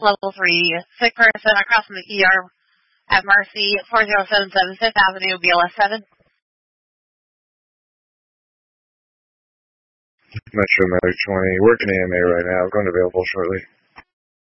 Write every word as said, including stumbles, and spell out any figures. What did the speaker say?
level three, sick person across from the E R at Mercy, four zero seven seven Fifth Avenue, B L S seven. Metro Medic twenty, working A M A right now, going available shortly.